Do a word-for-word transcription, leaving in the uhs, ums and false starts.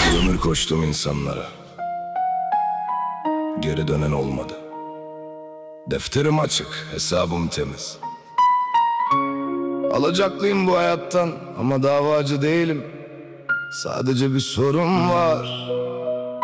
Ömür koştum insanlara, geri dönen olmadı. Defterim açık, hesabım temiz. Alacaklıyım bu hayattan ama davacı değilim. Sadece bir sorun var,